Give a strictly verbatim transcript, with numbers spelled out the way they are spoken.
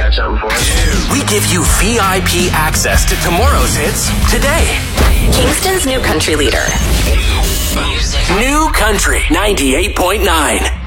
got something for us? We give you V I P access to tomorrow's hits today. Kingston's new country leader. New Country ninety-eight point nine.